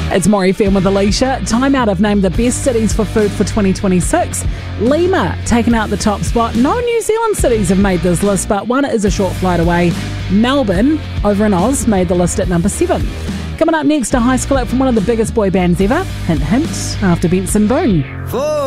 It's More FM with Alicia. Time Out have named the best cities for food for 2026. Lima taking out the top spot. No New Zealand cities have made this list, but one is a short flight away. Melbourne, over in Oz, made the list at number 7. Coming up next, a high school act from one of the biggest boy bands ever. Hint, hint, after Benson Boone.